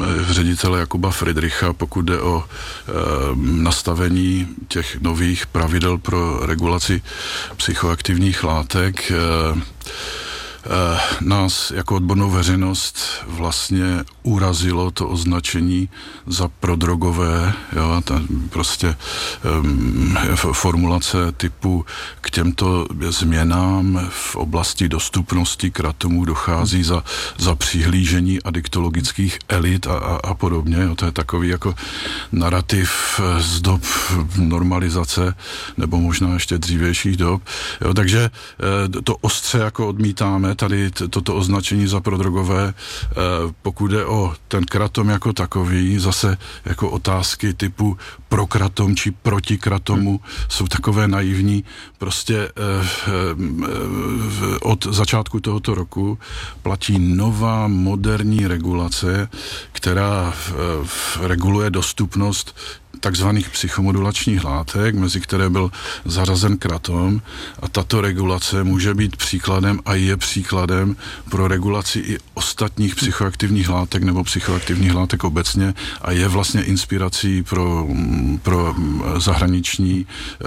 ředitele Jakuba Friedricha, pokud jde o nastavení těch nových pravidel pro regulaci psychoaktivních látek. Nás jako odbornou veřejnost vlastně urazilo to označení za prodrogové, jo, prostě formulace typu k těmto změnám v oblasti dostupnosti kratomů dochází za přihlížení adiktologických elit a podobně. Jo, to je takový jako narrativ z dob normalizace nebo možná ještě dřívějších dob. Jo, takže to ostře jako odmítáme tady toto označení za prodrogové, pokud jde o ten kratom jako takový, zase jako otázky typu pro kratom či proti kratomu jsou takové naivní. Prostě od začátku tohoto roku platí nová moderní regulace, která reguluje dostupnost takzvaných psychomodulačních látek, mezi které byl zařazen kratom, a tato regulace může být příkladem a je příkladem pro regulaci i ostatních psychoaktivních látek nebo psychoaktivních látek obecně a je vlastně inspirací pro zahraniční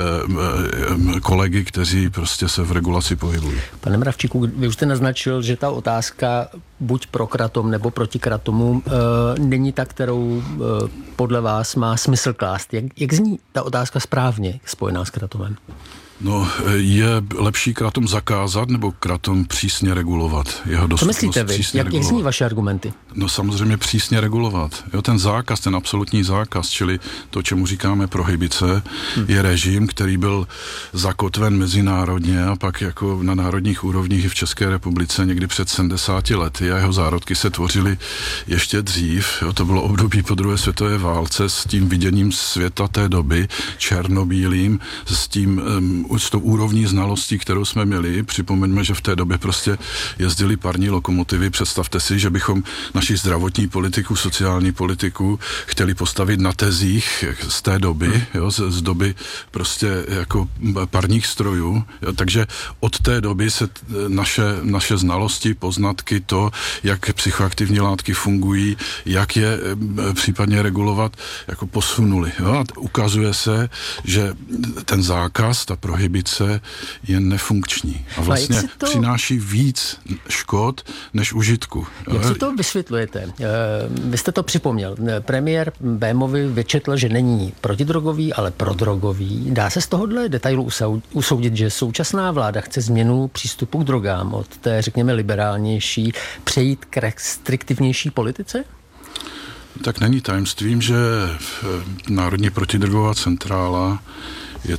kolegy, kteří prostě se v regulaci pohybují. Pane Mravčíku, vy už jste naznačil, že ta otázka buď pro kratom nebo proti kratomu není ta, kterou podle vás má smysl klást. Jak zní ta otázka správně spojená s kratomem? No, je lepší kratom zakázat nebo kratom přísně regulovat? Jeho dostupnost. Co myslíte vy? Jak zní vaše argumenty? No samozřejmě přísně regulovat. Jo, ten zákaz, ten absolutní zákaz, čili to, čemu říkáme prohibice, je režim, který byl zakotven mezinárodně a pak jako na národních úrovních i v České republice někdy před 70 lety a jeho zárodky se tvořily ještě dřív. Jo, to bylo období po druhé světové válce s tím viděním světa té doby, černobílým, s tou úrovní znalostí, kterou jsme měli. Připomeňme, že v té době prostě jezdily parní lokomotivy. Představte si, že bychom naši zdravotní politiku, sociální politiku chtěli postavit na tezích z té doby, jo, z doby prostě jako parních strojů. Jo, takže od té doby se naše znalosti, poznatky, to, jak psychoaktivní látky fungují, jak je případně regulovat, jako posunuli. Jo, a ukazuje se, že ten zákaz, ta prohibice je nefunkční a vlastně přináší víc škod než užitku. Jak si to vysvětlujete? Vy jste to připomněl. Premiér Bémovi vyčetl, že není protidrogový, ale prodrogový. Dá se z tohohle detailu usoudit, že současná vláda chce změnu přístupu k drogám od té, řekněme, liberálnější přejít k restriktivnější politice? Tak není tajemstvím, že Národní protidrogová centrála je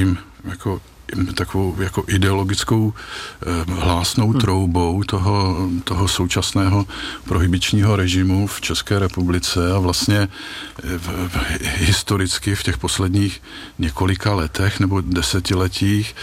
takovou jako ideologickou hlásnou troubou toho současného prohibičního režimu v České republice a vlastně historicky v těch posledních několika letech nebo desetiletích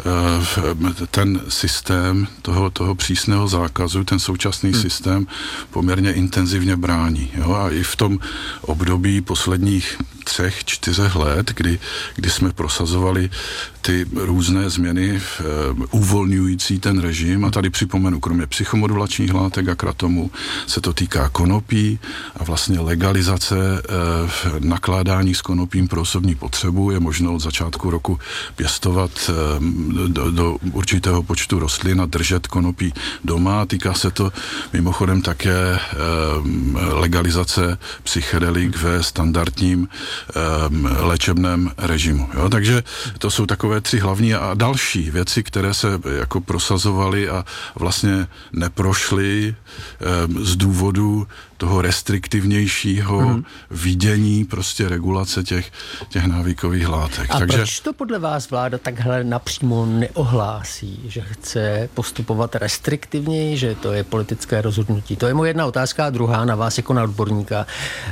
ten systém toho přísného zákazu, ten současný systém poměrně intenzivně brání. Jo? A i v tom období posledních 3-4 let, kdy jsme prosazovali ty různé změny uvolňující ten režim, a tady připomenu, kromě psychomodulačních látek a kratomu se to týká konopí a vlastně legalizace nakládání s konopím pro osobní potřebu. Je možno od začátku roku pěstovat do určitého počtu rostlin a držet konopí doma. Týká se to mimochodem také legalizace psychedelik ve standardním léčebném režimu. Jo? Takže to jsou takové 3 hlavní a další věci, které se jako prosazovaly a vlastně neprošly z důvodu toho restriktivnějšího vidění prostě regulace těch návykových látek. A proč to podle vás vláda takhle napřímo neohlásí, že chce postupovat restriktivněji, že to je politické rozhodnutí? To je moje jedna otázka a druhá na vás jako na odborníka.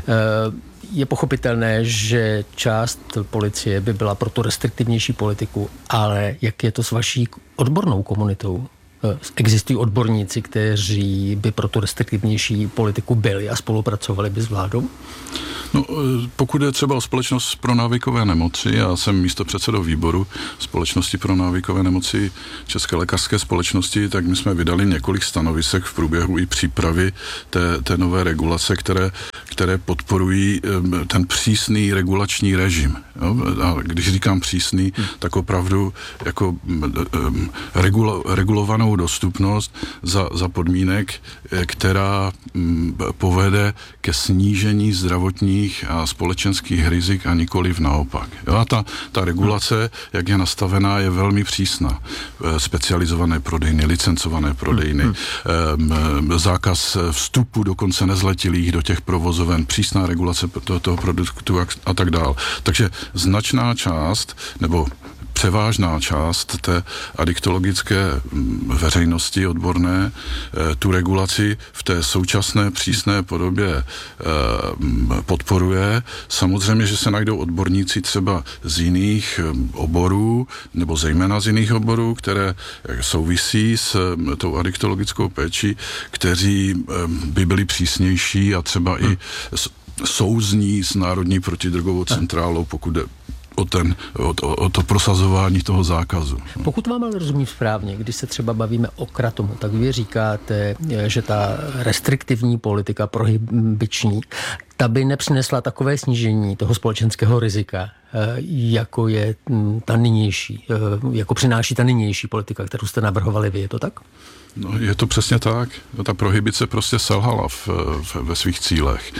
Je pochopitelné, že část policie by byla pro tu restriktivnější politiku, ale jak je to s vaší odbornou komunitou? Existují odborníci, kteří by pro tu restriktivnější politiku byli a spolupracovali by s vládou? No, pokud je třeba o Společnost pro návykové nemoci, já jsem místopředsedou výboru Společnosti pro návykové nemoci České lékařské společnosti, tak my jsme vydali několik stanovisek v průběhu i přípravy té nové regulace, které které podporují ten přísný regulační režim. Jo? A když říkám přísný, tak opravdu jako regulovanou dostupnost za podmínek, která povede ke snížení zdravotních a společenských rizik a nikoliv naopak. Jo? A ta regulace, jak je nastavená, je velmi přísná. Specializované prodejny, licencované prodejny, zákaz vstupu dokonce nezletilých do těch provozoven, přísná regulace toho produktu a tak dál. Takže značná část, nebo převážná část té adiktologické veřejnosti odborné tu regulaci v té současné přísné podobě podporuje. Samozřejmě, že se najdou odborníci třeba z jiných oborů, nebo zejména z jiných oborů, které souvisí s tou adiktologickou péčí, kteří by byli přísnější a třeba i souzní s Národní protidrogovou centrálou, pokud jde o to prosazování toho zákazu. Pokud vám ale rozumím správně, když se třeba bavíme o kratomu, tak vy říkáte, že ta restriktivní politika prohibiční, ta by nepřinesla takové snížení toho společenského rizika, jako je ta nynější, jako přináší ta nynější politika, kterou jste navrhovali vy, je to tak? No, je to přesně tak. Ta prohibice prostě selhala ve svých cílech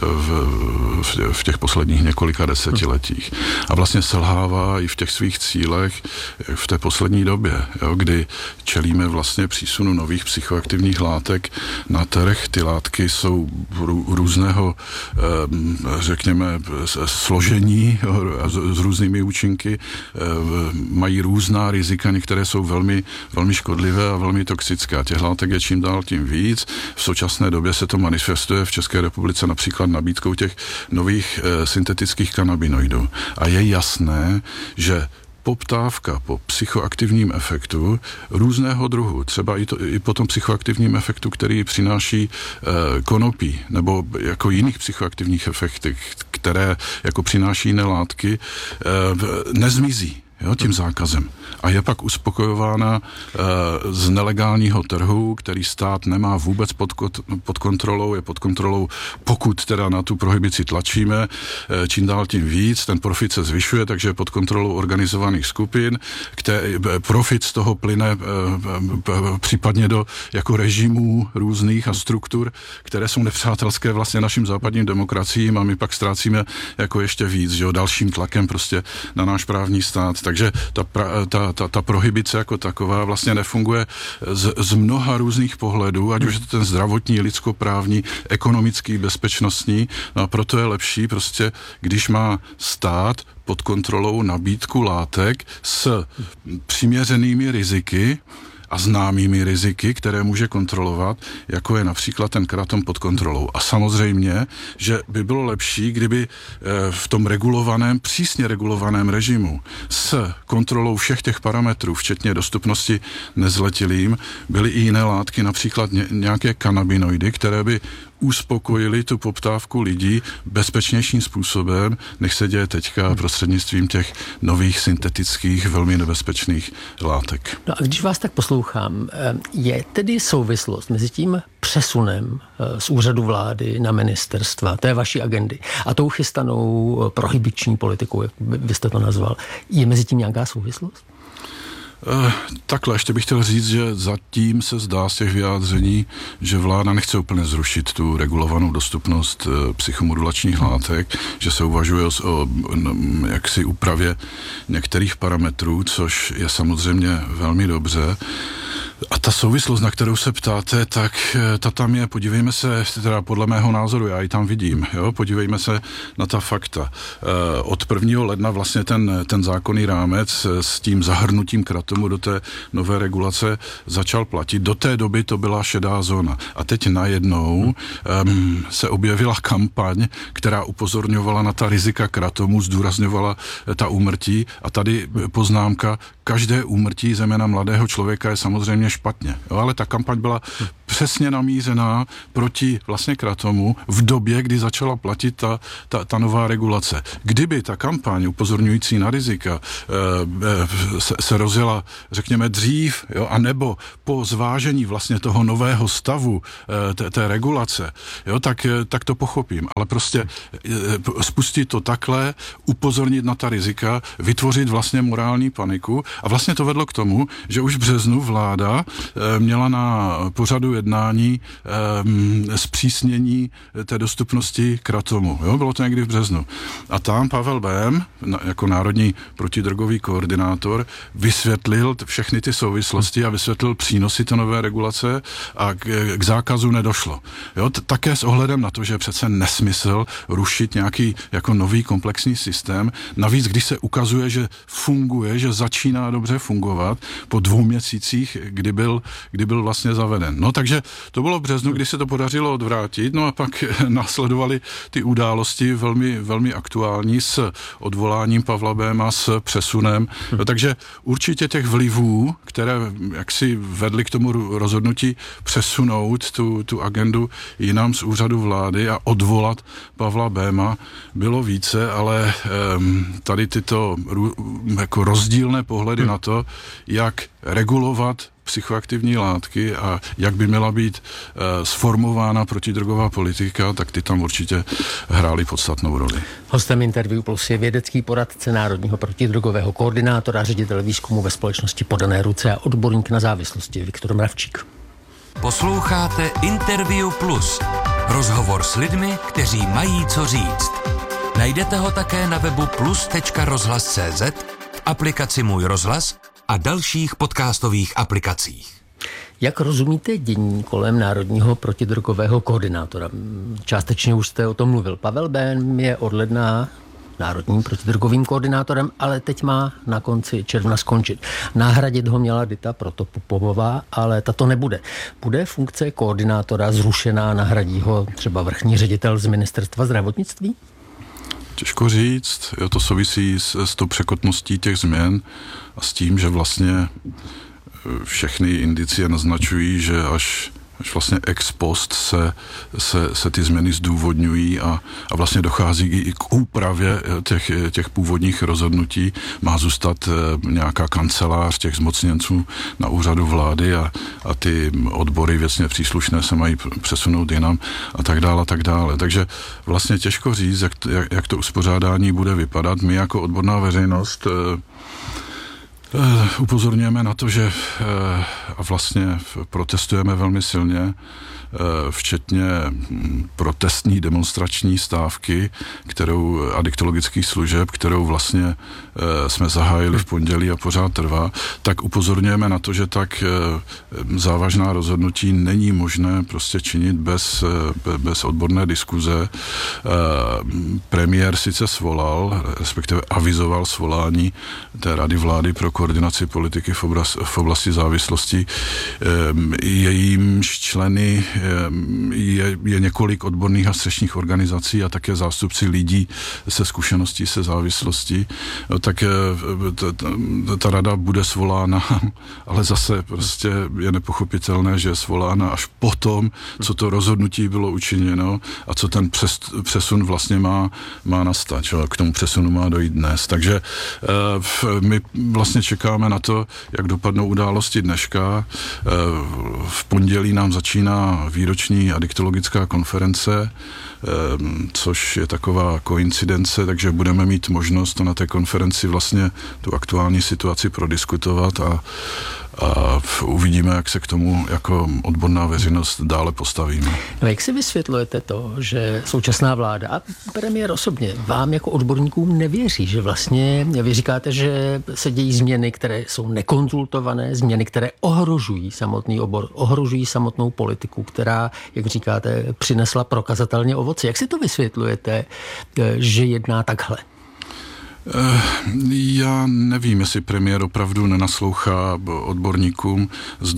v těch posledních několika desetiletích. A vlastně selhává i v těch svých cílech v té poslední době, jo, kdy čelíme vlastně přísunu nových psychoaktivních látek na trh. Ty látky jsou různého, řekněme, složení s různými účinky, mají různá rizika, některé jsou velmi, velmi škodlivé a velmi toxické. Těch látek je čím dál tím víc. V současné době se to manifestuje v České republice například nabídkou těch nových syntetických kanabinoidů. A je jasné, že poptávka po psychoaktivním efektu různého druhu, třeba i po tom psychoaktivním efektu, který přináší konopí, nebo jako jiných psychoaktivních efektech, které jako přináší jiné látky, nezmizí. Jo, tím zákazem. A je pak uspokojována z nelegálního trhu, který stát nemá vůbec pod kontrolou, je pod kontrolou, pokud teda na tu prohibici tlačíme, čím dál tím víc, ten profit se zvyšuje, takže je pod kontrolou organizovaných skupin, profit z toho plyne případně do jako režimů různých a struktur, které jsou nepřátelské vlastně našim západním demokraciím a my pak ztrácíme jako ještě víc, že jo, dalším tlakem prostě na náš právní stát. Takže ta prohibice jako taková vlastně nefunguje z mnoha různých pohledů, ať už je to ten zdravotní, lidskoprávní, ekonomický, bezpečnostní, no a proto je lepší prostě, když má stát pod kontrolou nabídku látek s přiměřenými riziky a známými riziky, které může kontrolovat, jako je například ten kratom pod kontrolou. A samozřejmě, že by bylo lepší, kdyby v tom regulovaném, přísně regulovaném režimu s kontrolou všech těch parametrů, včetně dostupnosti nezletilým, byly i jiné látky, například nějaké kanabinoidy, které by uspokojili tu poptávku lidí bezpečnějším způsobem, než se děje teďka prostřednictvím těch nových syntetických, velmi nebezpečných látek. No a když vás tak poslouchám, je tedy souvislost mezi tím přesunem z úřadu vlády na ministerstva, té vaší agendy, a tou chystanou prohibiční politikou, jak vy jste to nazval, je mezi tím nějaká souvislost? Takhle, ještě bych chtěl říct, že zatím se zdá z těch vyjádření, že vláda nechce úplně zrušit tu regulovanou dostupnost psychomodulačních látek, že se uvažuje o jaksi úpravě některých parametrů, což je samozřejmě velmi dobře. A ta souvislost, na kterou se ptáte, tak ta tam je, podívejme se, teda podle mého názoru, já ji tam vidím, jo? Podívejme se na ta fakta. Od 1. ledna vlastně ten zákonný rámec s tím zahrnutím kratomu do té nové regulace začal platit. Do té doby to byla šedá zóna. A teď najednou se objevila kampaň, která upozorňovala na ta rizika kratomu, zdůrazňovala ta úmrtí a tady poznámka, každé úmrtí zejména mladého člověka je samozřejmě špatně. Jo, ale ta kampaň byla přesně namířená proti vlastně Kratomu v době, kdy začala platit ta nová regulace. Kdyby ta kampaň upozorňující na rizika se rozjela, řekněme, dřív, jo, anebo po zvážení vlastně toho nového stavu té regulace, jo, tak to pochopím. Ale prostě spustit to takhle, upozornit na ta rizika, vytvořit vlastně morální paniku a vlastně to vedlo k tomu, že už v březnu vláda měla na pořadu jednání zpřísnění té dostupnosti Kratomu. Jo, bylo to někdy v březnu. A tam Pavel Bém, jako národní protidrogový koordinátor, vysvětlil všechny ty souvislosti a vysvětlil přínosy té nové regulace a k zákazu nedošlo. Jo, také s ohledem na to, že je přece nesmysl rušit nějaký jako nový komplexní systém. Navíc, když se ukazuje, že funguje, že začíná dobře fungovat po 2 měsících, kdy byl vlastně zaveden. No takže to bylo v březnu, kdy se to podařilo odvrátit, no a pak následovaly ty události velmi, velmi aktuální s odvoláním Pavla Béma, s přesunem. No, takže určitě těch vlivů, které jaksi vedly k tomu rozhodnutí přesunout tu agendu jinam z úřadu vlády a odvolat Pavla Béma, bylo více, ale tady tyto jako rozdílné pohledy na to, jak regulovat psychoaktivní látky a jak by měla být sformována protidrogová politika, tak ty tam určitě hrály podstatnou roli. Hostem Interview Plus je vědecký poradce Národního protidrogového koordinátora, ředitel výzkumu ve společnosti Podané ruce a odborník na závislosti Viktor Mravčík. Posloucháte Interview Plus. Rozhovor s lidmi, kteří mají co říct. Najdete ho také na webu plus.rozhlas.cz, v aplikaci Můj rozhlas a dalších podcastových aplikacích. Jak rozumíte dění kolem Národního protidrogového koordinátora? Částečně už jste o tom mluvil. Pavel Bém je od ledna národním protidrogovým koordinátorem, ale teď má na konci června skončit. Nahradit ho měla Dita Protopopová, ale tato nebude. Bude funkce koordinátora zrušená, nahradí ho třeba vrchní ředitel z Ministerstva zdravotnictví? Těžko říct, to souvisí s tou překotností těch změn a s tím, že vlastně všechny indicie naznačují, že až vlastně ex post se ty změny zdůvodňují a vlastně dochází i k úpravě těch původních rozhodnutí. Má zůstat nějaká kancelář těch zmocněnců na úřadu vlády a ty odbory věcně příslušné se mají přesunout jinam a tak dále, a tak dále. Takže vlastně těžko říct, jak to uspořádání bude vypadat. My jako odborná veřejnost upozorňujeme na to, že a vlastně protestujeme velmi silně, včetně protestní demonstrační stávky, adiktologických služeb, kterou vlastně jsme zahájili v pondělí a pořád trvá, tak upozorňujeme na to, že tak závažná rozhodnutí není možné prostě činit bez odborné diskuze. Premiér sice svolal, respektive avizoval svolání té Rady vlády pro koordinaci politiky v oblasti závislosti. Jejímž členy je několik odborných a střešních organizací a také zástupci lidí se zkušeností se závislostí, tak ta rada bude svolána, ale zase prostě je nepochopitelné, že je svolána až potom, co to rozhodnutí bylo učiněno a co ten přesun vlastně má nastat. K tomu přesunu má dojít dnes. Takže my vlastně čekáme na to, jak dopadnou události dneška. V pondělí nám začíná výroční adiktologická konference, což je taková koincidence, takže budeme mít možnost na té konferenci vlastně tu aktuální situaci prodiskutovat a uvidíme, jak se k tomu jako odborná veřejnost dále postavíme. No, jak si vysvětlujete to, že současná vláda a premiér osobně vám jako odborníkům nevěří, že vlastně vy říkáte, že se dějí změny, které jsou nekonzultované, změny, které ohrožují samotný obor, ohrožují samotnou politiku, která, jak říkáte, přinesla prokazatelně ovoce. Jak si to vysvětlujete, že jedná takhle? Já nevím, jestli premiér opravdu nenaslouchá odborníkům z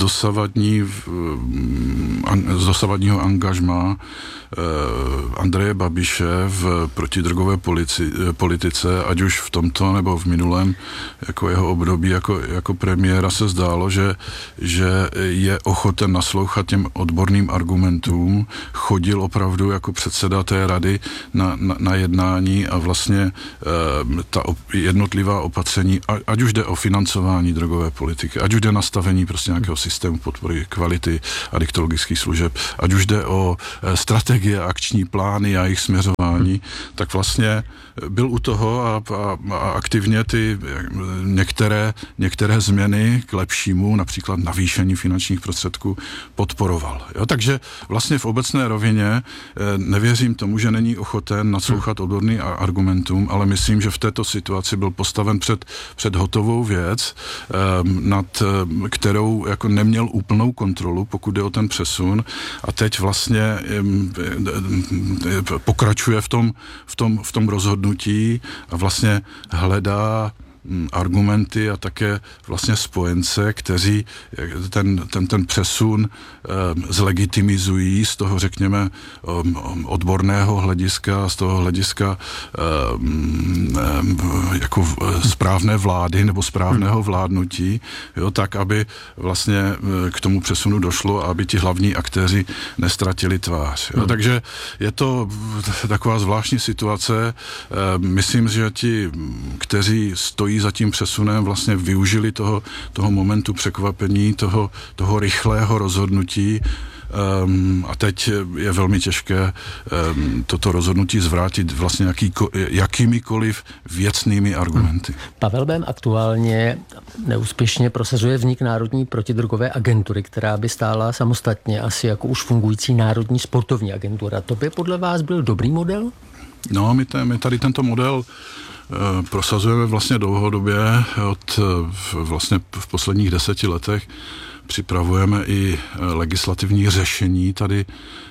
dosavadního angažmá Andreje Babiše v protidrogové politice, ať už v tomto nebo v minulém jako jeho období jako premiéra se zdálo, že je ochoten naslouchat těm odborným argumentům, chodil opravdu jako předseda té rady na jednání a vlastně ta jednotlivá opatření, ať už jde o financování drogové politiky, ať už jde nastavení prostě nějakého systému podpory kvality adiktologických služeb, ať už jde o strategie, akční plány a jejich směřování, tak vlastně byl u toho a aktivně ty některé změny k lepšímu, například navýšení finančních prostředků, podporoval. Jo? Takže vlastně v obecné rovině nevěřím tomu, že není ochoten naslouchat odborným argumentům, ale myslím, že v této situaci byl postaven před hotovou věc, nad kterou jako neměl úplnou kontrolu, pokud jde o ten přesun, a teď vlastně pokračuje v tom rozhodnutí a vlastně hledá argumenty a také vlastně spojence, kteří ten přesun zlegitimizují z toho, řekněme, odborného hlediska, z toho hlediska jako správné vlády nebo správného vládnutí, jo, tak, aby vlastně k tomu přesunu došlo a aby ti hlavní aktéři nestratili tvář. Jo. Takže je to taková zvláštní situace. Myslím, že ti, kteří stojí za tím přesunem, vlastně využili toho momentu překvapení, toho rychlého rozhodnutí, a teď je velmi těžké toto rozhodnutí zvrátit vlastně jakýmikoliv věcnými argumenty. Pavel Bém aktuálně neúspěšně prosazuje vznik Národní protidrogové agentury, která by stála samostatně asi jako už fungující Národní sportovní agentura. To by podle vás byl dobrý model? No, my tady tento model prosazujeme vlastně dlouhodobě, vlastně v posledních 10 letech připravujeme i legislativní řešení tady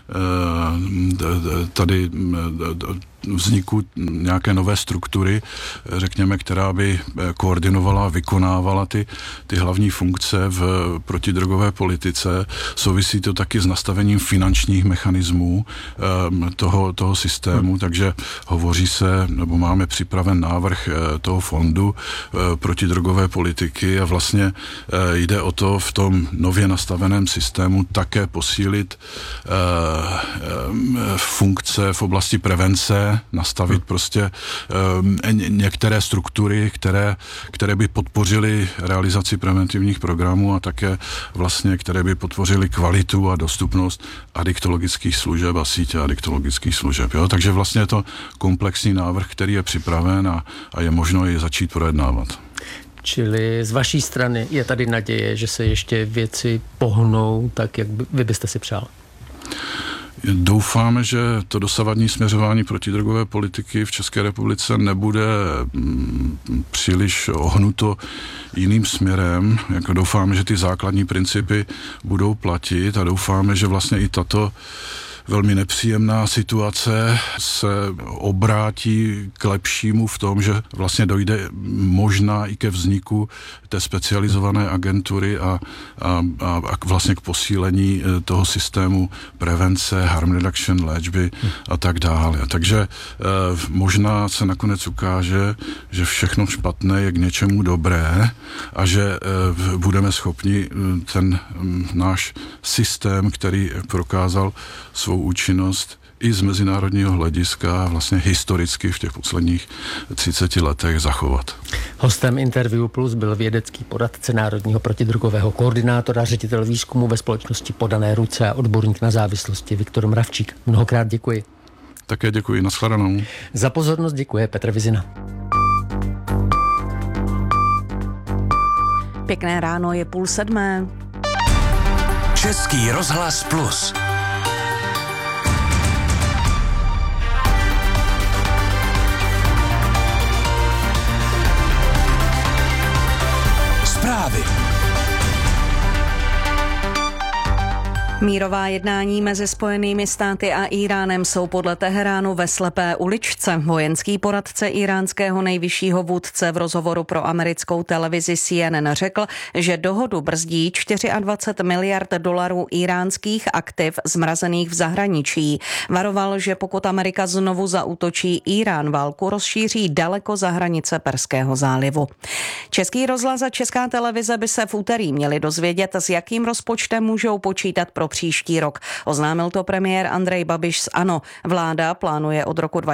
vzniku nějaké nové struktury, řekněme, která by koordinovala, vykonávala ty hlavní funkce v protidrogové politice. Souvisí to taky s nastavením finančních mechanismů toho systému, takže hovoří se, nebo máme připraven návrh toho fondu protidrogové politiky a vlastně jde o to v tom nově nastaveném systému také posílit funkce v oblasti prevence, nastavit prostě některé struktury, které by podpořily realizaci preventivních programů a také vlastně, které by podpořily kvalitu a dostupnost adiktologických služeb a sítě adiktologických služeb. Jo? Takže vlastně je to komplexní návrh, který je připraven a je možno ji začít projednávat. Čili z vaší strany je tady naděje, že se ještě věci pohnou tak, jak vy byste si přál? Doufáme, že to dosavadní směřování protidrogové politiky v České republice nebude příliš ohnuto jiným směrem. Jako doufáme, že ty základní principy budou platit a doufáme, že vlastně i tato velmi nepříjemná situace se obrátí k lepšímu v tom, že vlastně dojde možná i ke vzniku té specializované agentury a vlastně k posílení toho systému prevence, harm reduction, léčby a tak dále. Takže možná se nakonec ukáže, že všechno špatné je k něčemu dobré a že budeme schopni ten náš systém, který prokázal svou účinnost i z mezinárodního hlediska vlastně historicky v těch posledních 30 letech zachovat. Hostem Interview Plus byl vědecký poradce Národního protidrogového koordinátora, ředitel výzkumu ve společnosti Podané ruce a odborník na závislosti Viktor Mravčík. Mnohokrát děkuji. Také děkuji, nashledanou. Za pozornost děkuje Petr Vizina. Pěkné ráno, je 6:30. Český rozhlas Plus. Mírová jednání mezi Spojenými státy a Íránem jsou podle Teheránu ve slepé uličce. Vojenský poradce íránského nejvyššího vůdce v rozhovoru pro americkou televizi CNN řekl, že dohodu brzdí 24 miliard dolarů íránských aktiv zmrazených v zahraničí. Varoval, že pokud Amerika znovu zaútočí, Írán válku rozšíří daleko za hranice Perského zálivu. Český rozhlas a Česká televize by se v úterý měli dozvědět, s jakým rozpočtem můžou počítat pro příští rok. Oznámil to premiér Andrej Babiš z ANO. Vláda plánuje od roku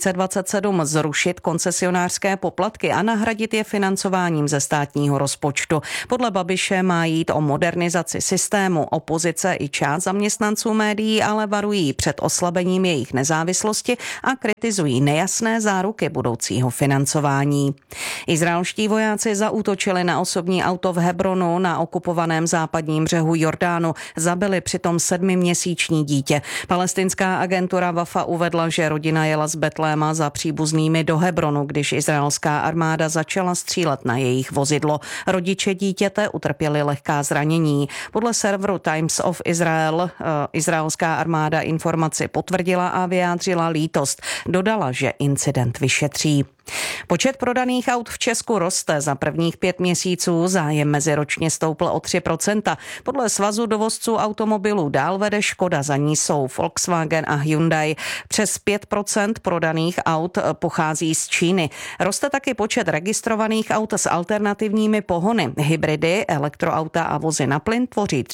2027 zrušit koncesionářské poplatky a nahradit je financováním ze státního rozpočtu. Podle Babiše má jít o modernizaci systému. Opozice i část zaměstnanců médií ale varují před oslabením jejich nezávislosti a kritizují nejasné záruky budoucího financování. Izraelští vojáci zaútočili na osobní auto v Hebronu na okupovaném západním břehu Jordánu. Zabili přitom 7měsíční dítě. Palestinská agentura Wafa uvedla, že rodina jela z Betléma za příbuznými do Hebronu, když izraelská armáda začala střílet na jejich vozidlo. Rodiče dítěte utrpěli lehká zranění. Podle serveru Times of Israel izraelská armáda informaci potvrdila a vyjádřila lítost. Dodala, že incident vyšetří. Počet prodaných aut v Česku roste. Za prvních 5 měsíců zájem meziročně stoupl o 3%. Podle Svazu dovozců automobilů dál vede Škoda, za ní jsou Volkswagen a Hyundai. Přes 5% prodaných aut pochází z Číny. Roste taky počet registrovaných aut s alternativními pohony. Hybridy, elektroauta a vozy na plyn tvoří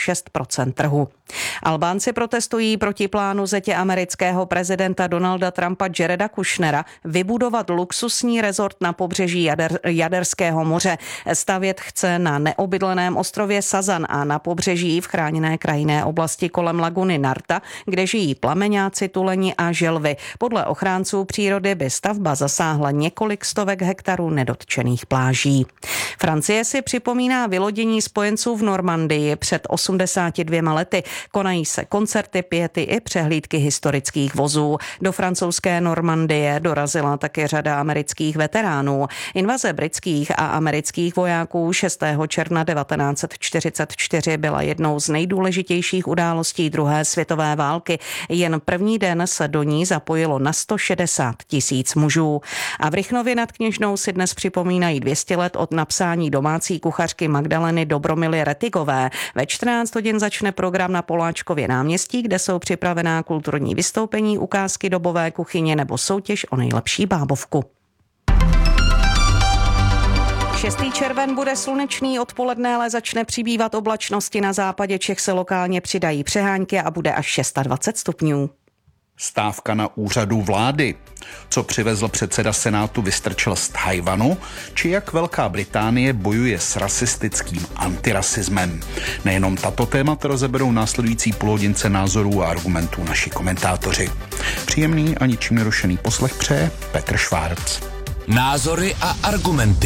36% trhu. Albánci protestují proti plánu zetě amerického prezidenta Donalda Trumpa Jareda Kushnera vybudovat luxusní rezort na pobřeží Jaderského moře. Stavět chce na neobydleném ostrově Sazan a na pobřeží v chráněné krajinné oblasti kolem laguny Narta, kde žijí plameňáci, tuleni a želvy. Podle ochránců přírody by stavba zasáhla několik stovek hektarů nedotčených pláží. Francie si připomíná vylodění spojenců v Normandii před 82 lety. Konají se koncerty, piety i přehlídky historických vozů. Do francouzské Normandie dorazila také řada amerických veteránů. Invaze britských a amerických vojáků 6. června 1944 byla jednou z nejdůležitějších událostí druhé světové války. Jen první den se do ní zapojilo na 160 000 mužů. A v Rychnově nad Kněžnou si dnes připomínají 200 let od napsání domácí kuchařky Magdaleny Dobromily Retigové. Ve 14 hodin začne program na Poláčkově náměstí, kde jsou připravená kulturní vystoupení, ukázky dobové kuchyně nebo soutěž o nejlepší bábovku. 6. červen bude slunečný odpoledne, ale začne přibývat oblačnosti. Na západě Čech se lokálně přidají přehánky a bude až 26 stupňů. Stávka na úřadu vlády. Co přivezl předseda Senátu Vystrčil z Tchaj-wanu, či jak Velká Británie bojuje s rasistickým antirasismem. Nejenom tato témata rozeberou následující půlhodince názorů a argumentů naši komentátoři. Příjemný a ničím nerušený poslech přeje Petr Švárc. Názory a argumenty.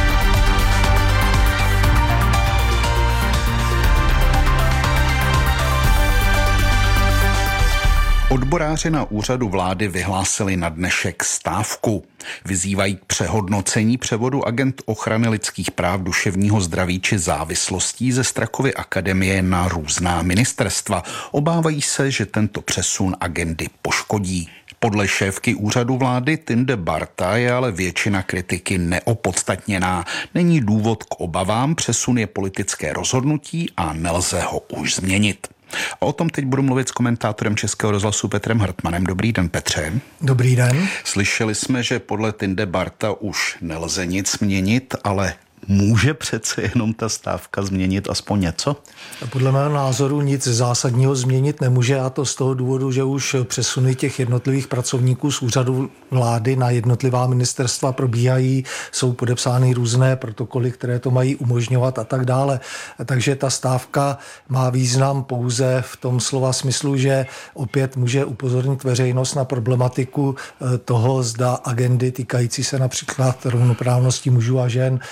Odboráři na úřadu vlády vyhlásili na dnešek stávku. Vyzývají k přehodnocení převodu agent ochrany lidských práv, duševního zdraví či závislostí ze Strakovy akademie na různá ministerstva. Obávají se, že tento přesun agendy poškodí. Podle šéfky úřadu vlády Tinde Barta je ale většina kritiky neopodstatněná. Není důvod k obavám, přesun je politické rozhodnutí a nelze ho už změnit. A o tom teď budu mluvit s komentátorem Českého rozhlasu Petrem Hartmanem. Dobrý den, Petře. Dobrý den. Slyšeli jsme, že podle Tinde Barta už nelze nic měnit, ale může přece jenom ta stávka změnit aspoň něco? Podle mého názoru nic zásadního změnit nemůže, a to z toho důvodu, že už přesuny těch jednotlivých pracovníků z úřadu vlády na jednotlivá ministerstva probíhají, jsou podepsány různé protokoly, které to mají umožňovat a tak dále. Takže ta stávka má význam pouze v tom slova smyslu, že opět může upozornit veřejnost na problematiku toho, zda agendy týkající se například rovnoprávnosti mužů a žen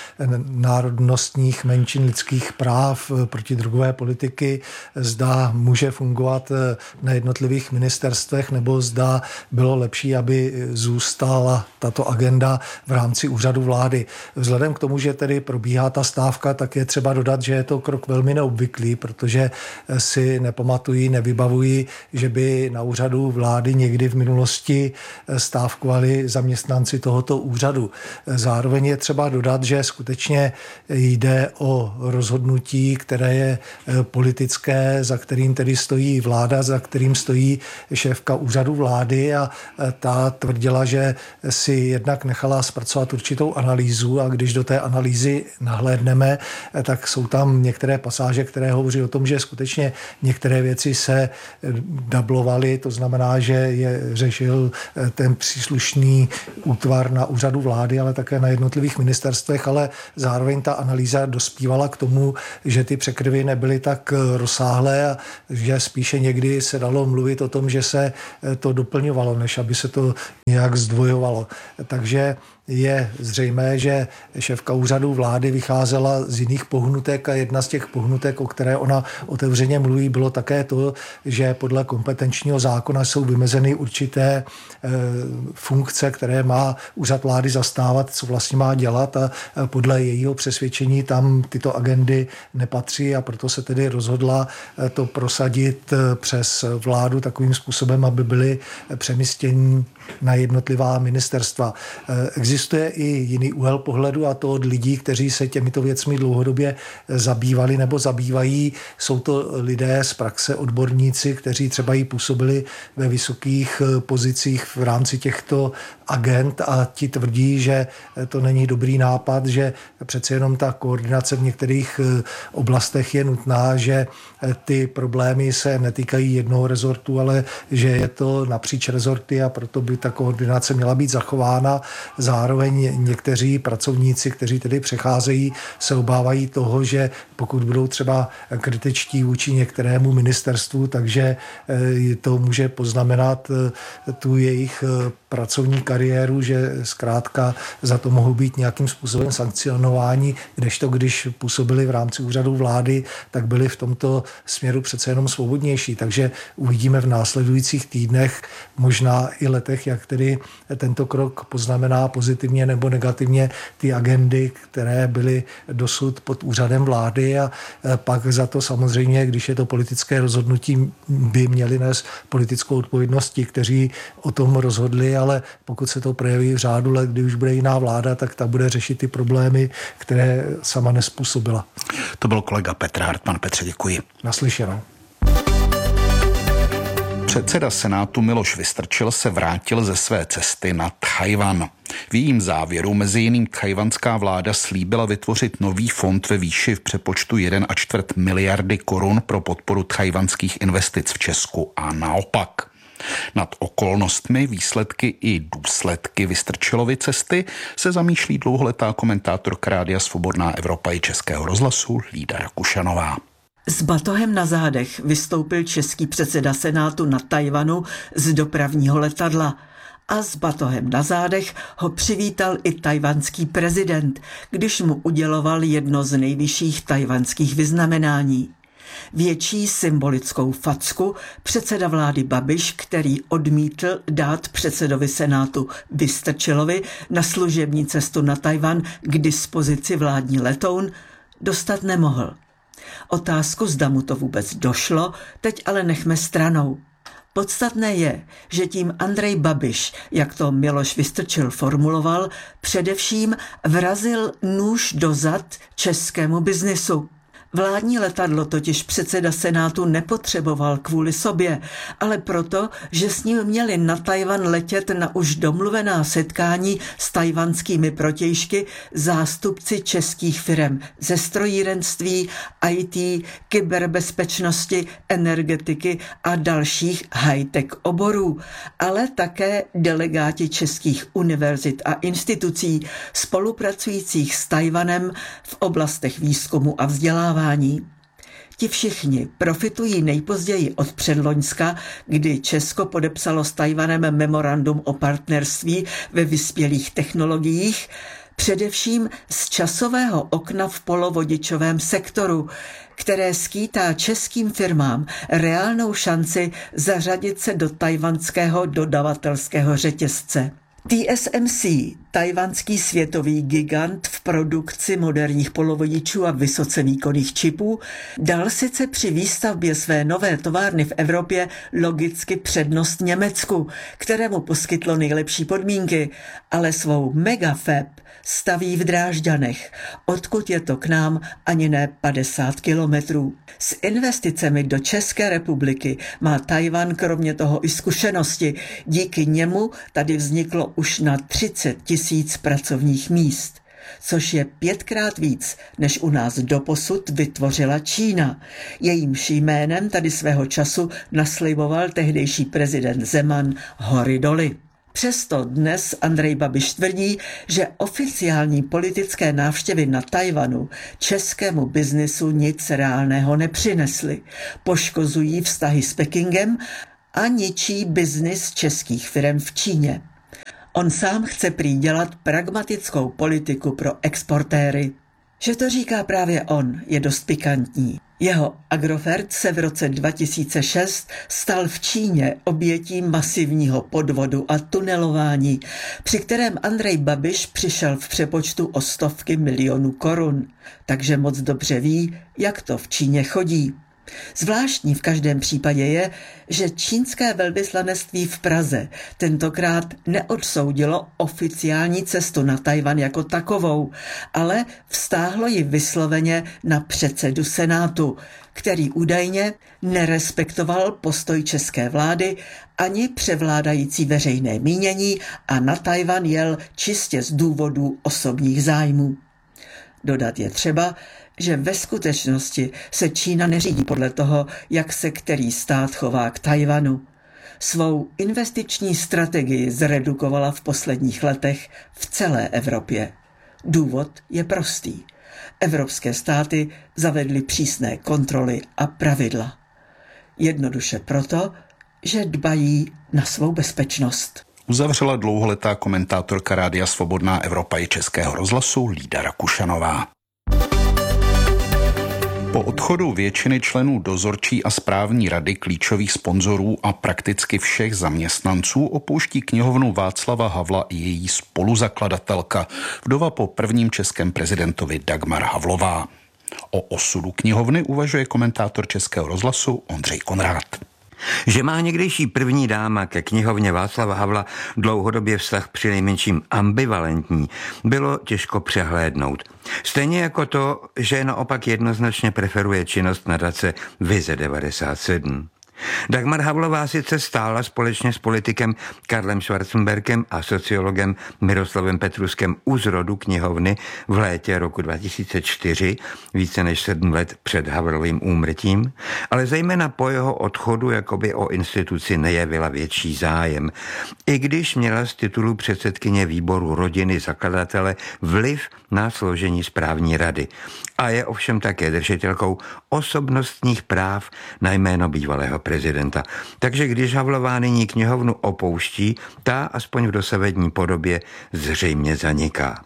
národnostních menšin, lidských práv, protidrogové politiky, zda může fungovat na jednotlivých ministerstvech, nebo zda bylo lepší, aby zůstala tato agenda v rámci úřadu vlády. Vzhledem k tomu, že tedy probíhá ta stávka, tak je třeba dodat, že je to krok velmi neobvyklý, protože si nepamatují, nevybavují, že by na úřadu vlády někdy v minulosti stávkovali zaměstnanci tohoto úřadu. Zároveň je třeba dodat, že skutečně jde o rozhodnutí, které je politické, za kterým tedy stojí vláda, za kterým stojí šéfka úřadu vlády, a ta tvrdila, že si jednak nechala zpracovat určitou analýzu, a když do té analýzy nahlédneme, tak jsou tam některé pasáže, které hovoří o tom, že skutečně některé věci se dublovaly, to znamená, že je řešil ten příslušný útvar na úřadu vlády, ale také na jednotlivých ministerstvech, ale zároveň ta analýza dospívala k tomu, že ty překryvy nebyly tak rozsáhlé a že spíše někdy se dalo mluvit o tom, že se to doplňovalo, než aby se to nějak zdvojovalo. Takže je zřejmé, že šéfka úřadu vlády vycházela z jiných pohnutek a jedna z těch pohnutek, o které ona otevřeně mluví, bylo také to, že podle kompetenčního zákona jsou vymezeny určité funkce, které má úřad vlády zastávat, co vlastně má dělat, a podle jejího přesvědčení tam tyto agendy nepatří, a proto se tedy rozhodla to prosadit přes vládu takovým způsobem, aby byly přemístěny na jednotlivá ministerstva. Existuje i jiný úhel pohledu, a to od lidí, kteří se těmito věcmi dlouhodobě zabývali nebo zabývají. Jsou to lidé z praxe, odborníci, kteří třeba i působili ve vysokých pozicích v rámci těchto agent, a ti tvrdí, že to není dobrý nápad, že přece jenom ta koordinace v některých oblastech je nutná, že ty problémy se netýkají jednoho rezortu, ale že je to napříč rezorty, a proto by ta koordinace měla být zachována. Zároveň někteří pracovníci, kteří tedy přecházejí, se obávají toho, že pokud budou třeba kritičtí vůči některému ministerstvu, takže to může poznamenat tu jejich pracovní kariéru, že zkrátka za to mohou být nějakým způsobem sankcionováni, kdežto když působili v rámci úřadu vlády, tak byli v tomto směru přece jenom svobodnější. Takže uvidíme v následujících týdnech, možná i letech, jak tedy tento krok poznamená pozitivně nebo negativně ty agendy, které byly dosud pod úřadem vlády, a pak za to samozřejmě, když je to politické rozhodnutí, by měli nést politickou odpovědnost ti, kteří o tom rozhodli, ale pokud se to projeví v řádu let, kdy už bude jiná vláda, tak ta bude řešit ty problémy, které sama nespůsobila. To byl kolega Petr Hartman. Petře, děkuji. Naslyšenou. Předseda Senátu Miloš Vystrčil se vrátil ze své cesty na Tchaj-wan. V jejím závěru mezi jiným tchajwanská vláda slíbila vytvořit nový fond ve výši v přepočtu 1,25 miliardy korun pro podporu tchajwanských investic v Česku a naopak. Nad okolnostmi, výsledky i důsledky Vystrčilovy cesty se zamýšlí dlouholetá komentátorka Rádia Svobodná Evropa i Českého rozhlasu Lída Rakušanová. S batohem na zádech vystoupil český předseda Senátu na Tchaj-wanu z dopravního letadla. A s batohem na zádech ho přivítal i tchajwanský prezident, když mu uděloval jedno z nejvyšších tchajwanských vyznamenání. Větší symbolickou facku předseda vlády Babiš, který odmítl dát předsedovi Senátu Vystrčilovi na služební cestu na Tchaj-wan k dispozici vládní letoun, dostat nemohl. Otázku, zda mu to vůbec došlo, teď ale nechme stranou. Podstatné je, že tím Andrej Babiš, jak to Miloš Vystrčil formuloval, především vrazil nůž do zad českému biznisu. Vládní letadlo totiž předseda Senátu nepotřeboval kvůli sobě, ale proto, že s ním měli na Tchaj-wan letět na už domluvená setkání s tchajwanskými protějšky zástupci českých firem ze strojírenství, IT, kyberbezpečnosti, energetiky a dalších high-tech oborů, ale také delegáti českých univerzit a institucí spolupracujících s Tchaj-wanem v oblastech výzkumu a vzdělávání. Ti všichni profitují nejpozději od předloňska, kdy Česko podepsalo s Tchaj-wanem memorandum o partnerství ve vyspělých technologiích, Především z časového okna v polovodičovém sektoru, které skýtá českým firmám reálnou šanci zařadit se do tajvanského dodavatelského řetězce. TSMC, tajvanský světový gigant v produkci moderních polovodičů a vysoce výkonných čipů, dal sice při výstavbě své nové továrny v Evropě logicky přednost Německu, kterému poskytlo nejlepší podmínky, ale svou megafab staví v Drážďanech, odkud je to k nám ani ne 50 kilometrů. S investicemi do České republiky má Tchaj-wan kromě toho i zkušenosti. Díky němu tady vzniklo už na 30 000 pracovních míst, což je 5krát víc, než u nás doposud vytvořila Čína. Jejímž jménem tady svého času nasliboval tehdejší prezident Zeman hory doly. Přesto dnes Andrej Babiš tvrdí, že oficiální politické návštěvy na Tchaj-wanu českému biznisu nic reálného nepřinesly. Poškozují vztahy s Pekingem a ničí biznis českých firem v Číně. On sám chce prý dělat pragmatickou politiku pro exportéry. Že to říká právě on, je dost pikantní. Jeho Agrofert se v roce 2006 stal v Číně obětí masivního podvodu a tunelování, při kterém Andrej Babiš přišel v přepočtu o stovky milionů korun. Takže moc dobře ví, jak to v Číně chodí. Zvláštní v každém případě je, že čínské velvyslanectví v Praze tentokrát neodsoudilo oficiální cestu na Tchaj-wan jako takovou, ale vztáhlo ji vysloveně na předsedu Senátu, který údajně nerespektoval postoj české vlády ani převládající veřejné mínění a na Tchaj-wan jel čistě z důvodů osobních zájmů. Dodat je třeba, že ve skutečnosti se Čína neřídí podle toho, jak se který stát chová k Tchaj-wanu. Svou investiční strategii zredukovala v posledních letech v celé Evropě. Důvod je prostý. Evropské státy zavedly přísné kontroly a pravidla. Jednoduše proto, že dbají na svou bezpečnost. Uzavřela dlouholetá komentátorka Rádia Svobodná Evropa i Českého rozhlasu Lída Rakušanová. Po odchodu většiny členů dozorčí a správní rady klíčových sponzorů a prakticky všech zaměstnanců opouští knihovnu Václava Havla i její spoluzakladatelka, vdova po prvním českém prezidentovi Dagmar Havlová. O osudu knihovny uvažuje komentátor Českého rozhlasu Ondřej Konrád. Že má někdejší první dáma ke knihovně Václava Havla dlouhodobě vztah přinejmenším ambivalentní, bylo těžko přehlédnout. Stejně jako to, že naopak jednoznačně preferuje činnost nadace Vize 97. Dagmar Havlová sice stála společně s politikem Karlem Schwarzenbergem a sociologem Miroslavem Petruskem u zrodu knihovny v létě roku 2004, více než 7 let před Havlovým úmrtím, ale zejména po jeho odchodu jakoby o instituci nejevila větší zájem, i když měla z titulu předsedkyně výboru rodiny zakladatele vliv na složení správní rady. A je ovšem také držitelkou osobnostních práv na jméno bývalého prezidenta. Takže když Havlová nyní knihovnu opouští, ta aspoň v dosavadní podobě zřejmě zaniká.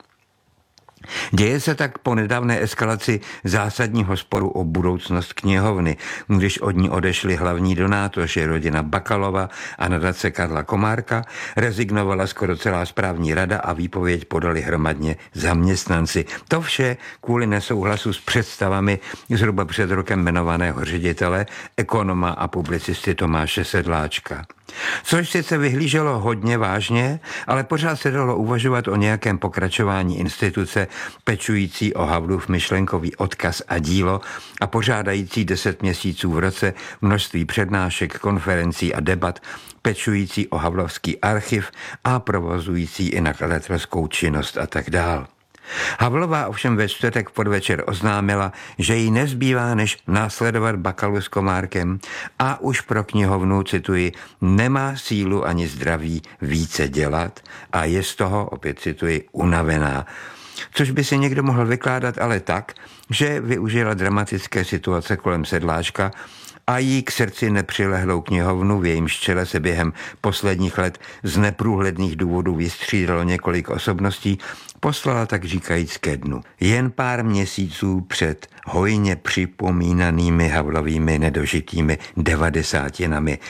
Děje se tak po nedávné eskalaci zásadního sporu o budoucnost knihovny, když od ní odešli hlavní donátoři rodina Bakalova a nadace Karla Komárka, rezignovala skoro celá správní rada a výpověď podali hromadně zaměstnanci. To vše kvůli nesouhlasu s představami zhruba před rokem jmenovaného ředitele, ekonoma a publicisty Tomáše Sedláčka. Což sice vyhlíželo hodně vážně, ale pořád se dalo uvažovat o nějakém pokračování instituce pečující o Havlův myšlenkový odkaz a dílo a pořádající 10 měsíců v roce množství přednášek, konferencí a debat, pečující o Havlovský archiv a provozující i nakladatelskou činnost a tak dál. Havlová ovšem ve čtvrtek podvečer oznámila, že jí nezbývá než následovat Bakalu s Komárkem a už pro knihovnu, cituji, nemá sílu ani zdraví více dělat a je z toho, opět cituji, unavená. Což by si někdo mohl vykládat ale tak, že využila dramatické situace kolem Sedláčka a jí k srdci nepřilehlou knihovnu, v jejímž čele se během posledních let z neprůhledných důvodů vystřídalo několik osobností, poslala tak říkajíc ke dnu. Jen pár měsíců před hojně připomínanými Havlovými nedožitými 90.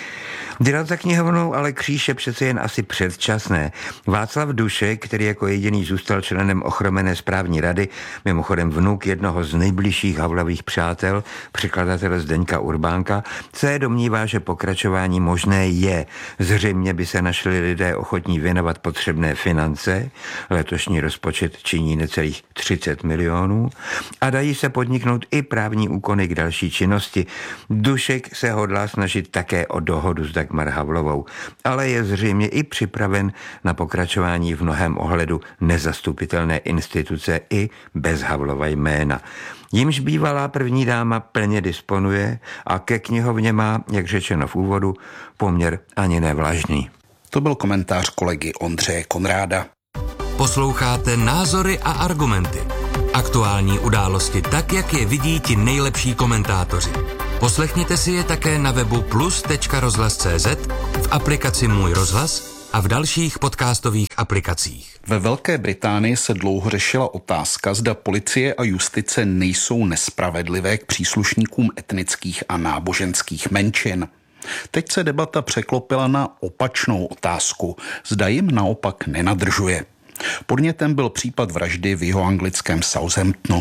Dělat za knihovnou ale kříž je přece jen asi předčasné. Václav Dušek, který jako jediný zůstal členem ochromené správní rady, mimochodem vnuk jednoho z nejbližších Havlových přátel, překladatele Zdeňka Urbánka, se domnívá, že pokračování možné je. Zřejmě by se našli lidé ochotní věnovat potřebné finance, letošní rozpočet činí necelých 30 milionů, a dají se podniknout i právní úkony k další činnosti. Dušek se hodlá snažit také o dohodu s Dagmar Havlovou, ale je zřejmě i připraven na pokračování v mnohém ohledu nezastupitelné instituce i bez Havlova jména. Jimž bývalá první dáma plně disponuje a ke knihovně má, jak řečeno v úvodu, poměr ani nevlažný. To byl komentář kolegy Ondřeje Konráda. Posloucháte Názory a argumenty. Aktuální události tak, jak je vidí ti nejlepší komentátoři. Poslechněte si je také na webu plus.rozhlas.cz, v aplikaci Můj rozhlas a v dalších podcastových aplikacích. Ve Velké Británii se dlouho řešila otázka, zda policie a justice nejsou nespravedlivé k příslušníkům etnických a náboženských menšin. Teď se debata překlopila na opačnou otázku, zda jim naopak nenadržuje. Podnětem byl případ vraždy v jihoanglickém Southamptonu.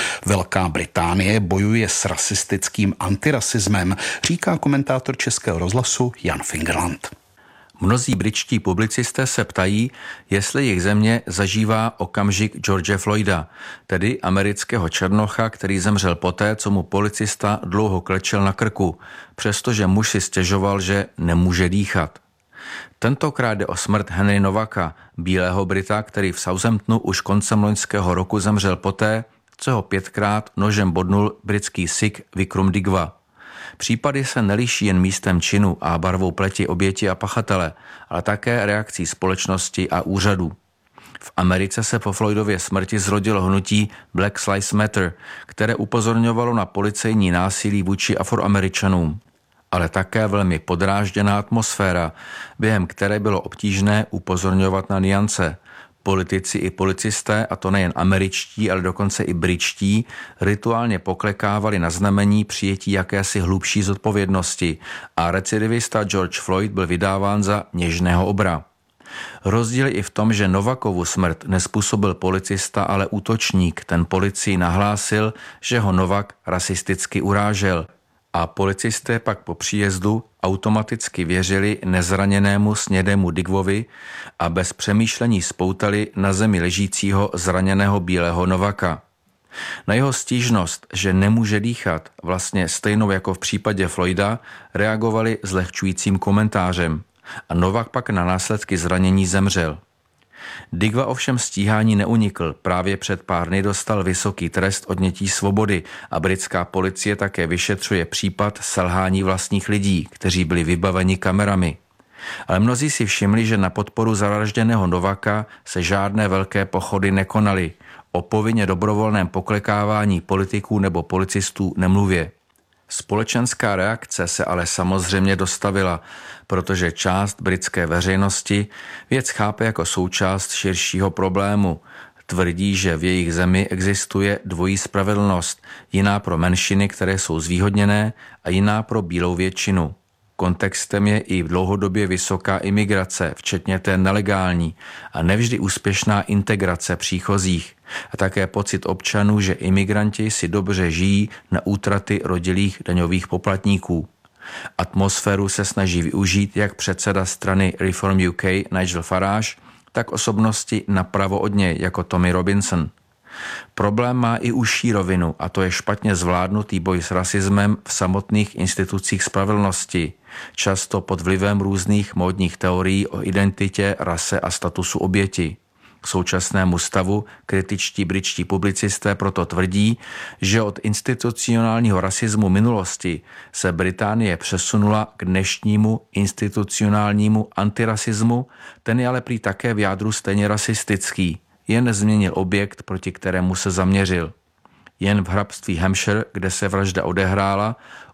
Velká Británie bojuje s rasistickým antirasismem, říká komentátor Českého rozhlasu Jan Fingerland. Mnozí britští publicisté se ptají, jestli jejich země zažívá okamžik George Floyda, tedy amerického černocha, který zemřel poté, co mu policista dlouho klečel na krku, přestože muž si stěžoval, že nemůže dýchat. Tentokrát jde o smrt Henry Novaka, bílého Brita, který v Southamptonu už koncem loňského roku zemřel poté, co ho 5krát nožem bodnul britský Sikh Vikram Digwa. Případy se neliší jen místem činu a barvou pleti oběti a pachatele, ale také reakcí společnosti a úřadů. V Americe se po Floydově smrti zrodilo hnutí Black Lives Matter, které upozorňovalo na policejní násilí vůči Afroameričanům, ale také velmi podrážděná atmosféra, během které bylo obtížné upozorňovat na nuance. Politici i policisté, a to nejen američtí, ale dokonce i britští, rituálně poklekávali na znamení přijetí jakési hlubší zodpovědnosti a recidivista George Floyd byl vydáván za něžného obra. Rozdíl je i v tom, že Novakovu smrt nezpůsobil policista, ale útočník. Ten policii nahlásil, že ho Novak rasisticky urážel. A policisté pak po příjezdu automaticky věřili nezraněnému snědému Digwovi a bez přemýšlení spoutali na zemi ležícího zraněného bílého Novaka. Na jeho stížnost, že nemůže dýchat, vlastně stejnou jako v případě Floyda, reagovali zlehčujícím komentářem a Novak pak na následky zranění zemřel. Digwa ovšem stíhání neunikl, právě před pár dny dostal vysoký trest odnětí svobody a britská policie také vyšetřuje případ selhání vlastních lidí, kteří byli vybaveni kamerami. Ale mnozí si všimli, že na podporu zavražděného Novaka se žádné velké pochody nekonaly, o povinně dobrovolném poklekávání politiků nebo policistů nemluvě. Společenská reakce se ale samozřejmě dostavila, protože část britské veřejnosti věc chápe jako součást širšího problému. Tvrdí, že v jejich zemi existuje dvojí spravedlnost, jiná pro menšiny, které jsou zvýhodněné, a jiná pro bílou většinu. Kontextem je i dlouhodobě vysoká imigrace, včetně té nelegální, a nevždy úspěšná integrace příchozích a také pocit občanů, že imigranti si dobře žijí na útraty rodilých daňových poplatníků. Atmosféru se snaží využít jak předseda strany Reform UK Nigel Farage, tak osobnosti napravo od něj jako Tommy Robinson. Problém má i užší rovinu, a to je špatně zvládnutý boj s rasismem v samotných institucích spravedlnosti, často pod vlivem různých módních teorií o identitě, rase a statusu oběti. K současnému stavu kritičtí britští publicisté proto tvrdí, že od institucionálního rasismu minulosti se Británie přesunula k dnešnímu institucionálnímu antirasismu, ten je ale prý také v jádru stejně rasistický, jen změnil objekt, proti kterému se zaměřil. Jen v hrabství Hampshire, kde se vražda odehrála,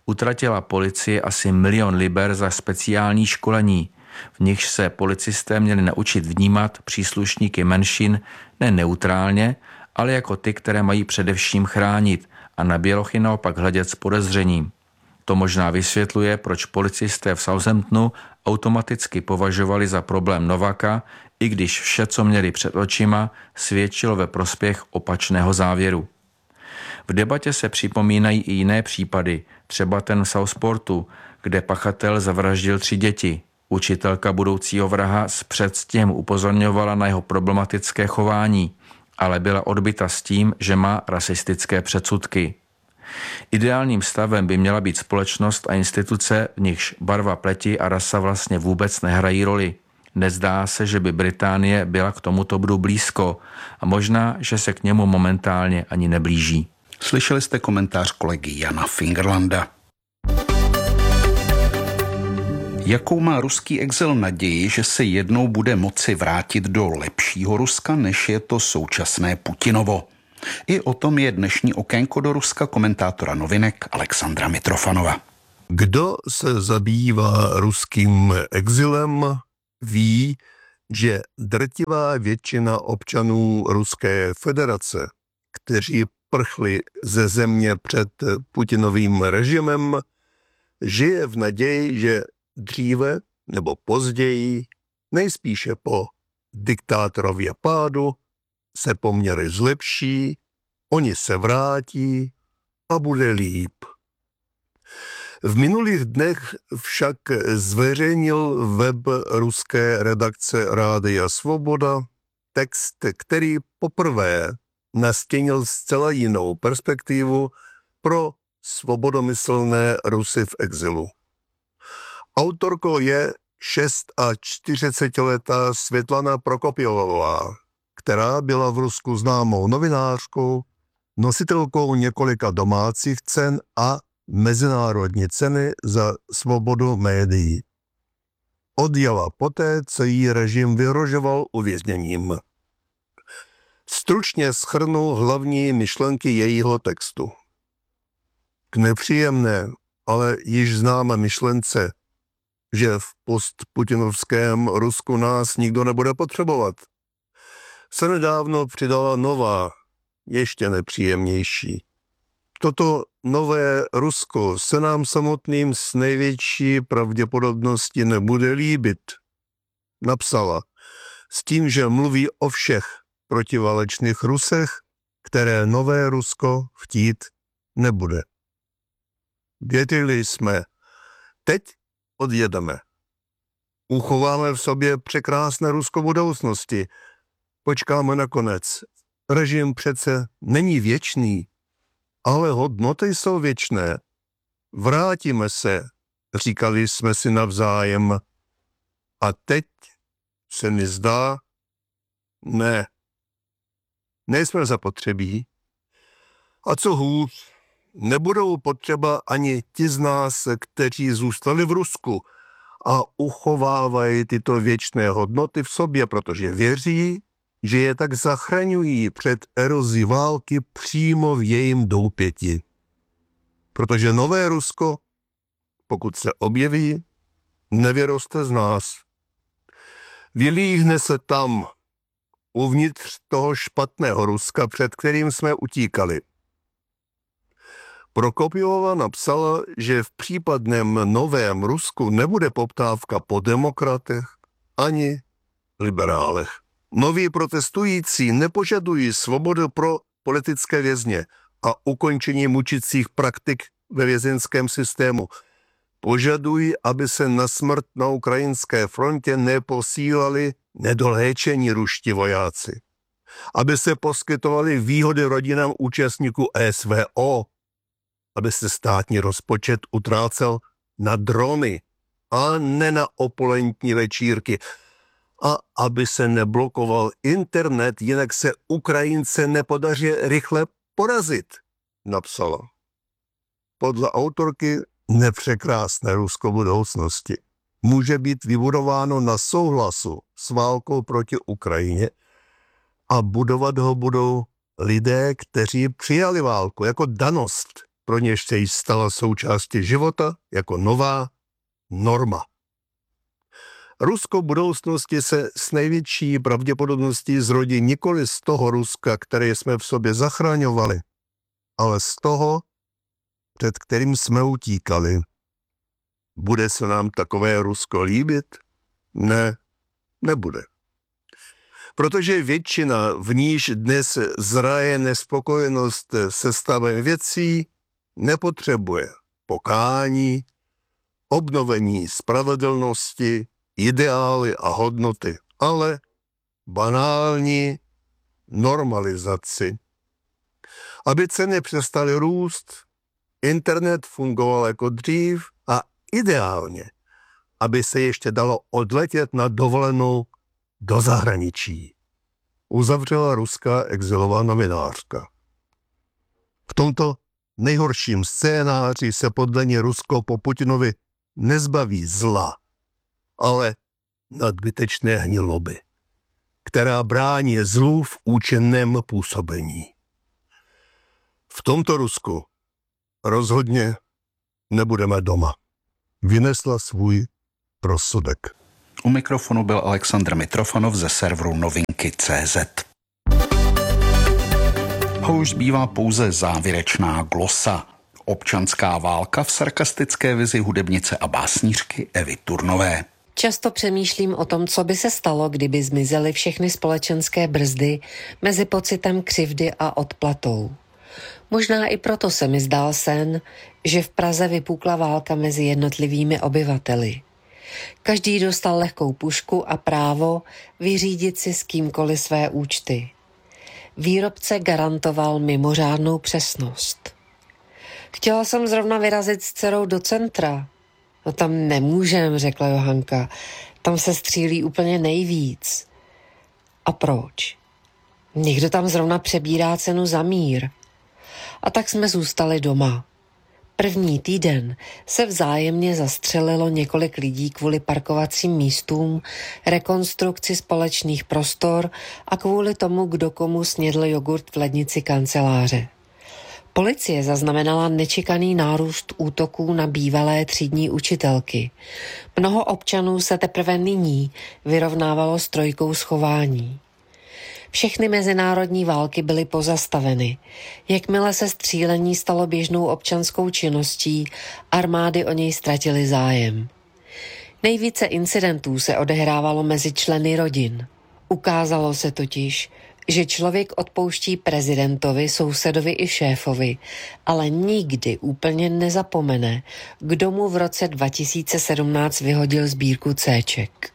utratila policie asi 1 000 000 liber za speciální školení, v nichž se policisté měli naučit vnímat příslušníky menšin ne neutrálně, ale jako ty, které mají především chránit a na bělochy naopak hledět s podezřením. To možná vysvětluje, proč policisté v Southamptonu automaticky považovali za problém Novaka, i když vše, co měli před očima, svědčilo ve prospěch opačného závěru. V debatě se připomínají i jiné případy, třeba ten v Southportu, kde pachatel zavraždil 3 děti. Učitelka budoucího vraha s předstihem upozorňovala na jeho problematické chování, ale byla odbyta s tím, že má rasistické předsudky. Ideálním stavem by měla být společnost a instituce, v nichž barva pleti a rasa vlastně vůbec nehrají roli. Nezdá se, že by Británie byla k tomuto bodu blízko a možná, že se k němu momentálně ani neblíží. Slyšeli jste komentář kolegy Jana Fingerlanda. Jakou má ruský exil naději, že se jednou bude moci vrátit do lepšího Ruska, než je to současné Putinovo? I o tom je dnešní okénko do Ruska komentátora Novinek Alexandra Mitrofanova. Kdo se zabývá ruským exilem, ví, že drtivá většina občanů Ruské federace, kteří prchli ze země před Putinovým režimem, žije v naději, že dříve nebo později, nejspíše po diktátorově pádu, se poměry zlepší, oni se vrátí a bude líp. V minulých dnech však zveřejnil web ruské redakce Rádia Svoboda text, který poprvé nastínil zcela jinou perspektivu pro svobodomyslné Rusy v exilu. Autorkou je 46letá Světlana Prokopjevová, která byla v Rusku známou novinářkou, nositelkou několika domácích cen a mezinárodní ceny za svobodu médií. Odjela poté, co jí režim vyhrožoval uvězněním. Stručně shrnu hlavní myšlenky jejího textu. K nepříjemné, ale již známé myšlence, že v postputinovském Rusku nás nikdo nebude potřebovat, se nedávno přidala nová, ještě nepříjemnější. Toto nové Rusko se nám samotným s největší pravděpodobností nebude líbit, napsala, s tím, že mluví o všech protiválečných Rusech, které nové Rusko chtít nebude. Věděli jsme, teď odjedeme. Uchováme v sobě překrásné Rusko budoucnosti. Počkáme na konec. Režim přece není věčný, ale hodnoty jsou věčné. Vrátíme se, říkali jsme si navzájem. A teď se mi zdá, ne. Nejsme zapotřebí. A co hůř, nebudou potřeba ani ti z nás, kteří zůstali v Rusku a uchovávají tyto věčné hodnoty v sobě, protože věří, že je tak zachraňují před erozí války přímo v jejím doupěti. Protože nové Rusko, pokud se objeví, nevyroste z nás. Vylíhne se tam, uvnitř toho špatného Ruska, před kterým jsme utíkali. Prokopjevova napsala, že v případném novém Rusku nebude poptávka po demokratech ani liberálech. Noví protestující nepožadují svobodu pro politické vězně a ukončení mučících praktik ve vězeňském systému. Požadují, aby se na smrt na ukrajinské frontě neposílali nedoléčení ruští vojáci. Aby se poskytovaly výhody rodinám účastníků SVO. Aby se státní rozpočet utrácel na drony a ne na opulentní večírky. A aby se neblokoval internet, jinak se Ukrajince nepodaří rychle porazit, napsala. Podle autorky nepřekrásné Rusko budoucnosti může být vybudováno na souhlasu s válkou proti Ukrajině a budovat ho budou lidé, kteří přijali válku jako danost pro něž se jí stala součástí života jako nová norma. Rusko budoucnosti se s největší pravděpodobností zrodí nikoli z toho Ruska, které jsme v sobě zachraňovali, ale z toho, před kterým jsme utíkali. Bude se nám takové Rusko líbit? Ne, nebude. Protože většina, v níž dnes zraje nespokojenost se stavem věcí, nepotřebuje pokání, obnovení spravedlnosti, ideály a hodnoty, ale banální normalizaci. Aby ceny přestaly růst, internet fungoval jako dřív a ideálně, aby se ještě dalo odletět na dovolenou do zahraničí, uzavřela ruská exilová novinářka. V tomto nejhorším scénáři se podle ní Rusko po Putinovi nezbaví zla, ale nadbytečné hniloby, která brání zlu v účinném působení. V tomto Rusku rozhodně nebudeme doma. Vynesla svůj rozsudek. U mikrofonu byl Alexandr Mitrofanov ze serveru Novinky.cz. A už zbývá pouze závěrečná glosa. Občanská válka v sarkastické vizi hudebnice a básnířky Evy Turnové. Často přemýšlím o tom, co by se stalo, kdyby zmizely všechny společenské brzdy mezi pocitem křivdy a odplatou. Možná i proto se mi zdál sen, že v Praze vypukla válka mezi jednotlivými obyvateli. Každý dostal lehkou pušku a právo vyřídit si s kýmkoliv své účty. Výrobce garantoval mimořádnou přesnost. Chtěla jsem zrovna vyrazit s dcerou do centra. No tam nemůžem, řekla Johanka. Tam se střílí úplně nejvíc. A proč? Někdo tam zrovna přebírá cenu za mír. A tak jsme zůstali doma. První týden se vzájemně zastřelilo několik lidí kvůli parkovacím místům, rekonstrukci společných prostor a kvůli tomu, kdo komu snědl jogurt v lednici kanceláře. Policie zaznamenala nečekaný nárůst útoků na bývalé třídní učitelky. Mnoho občanů se teprve nyní vyrovnávalo s trojkou schování. Všechny mezinárodní války byly pozastaveny. Jakmile se střílení stalo běžnou občanskou činností, armády o něj ztratily zájem. Nejvíce incidentů se odehrávalo mezi členy rodin. Ukázalo se totiž, že člověk odpouští prezidentovi, sousedovi i šéfovi, ale nikdy úplně nezapomene, kdo mu v roce 2017 vyhodil sbírku Cček.